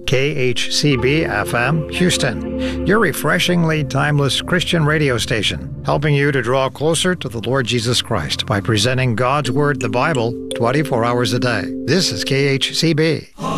KHCB-FM, Houston, your refreshingly timeless Christian radio station, helping you to draw closer to the Lord Jesus Christ by presenting God's Word, the Bible, 24 hours a day. This is KHCB.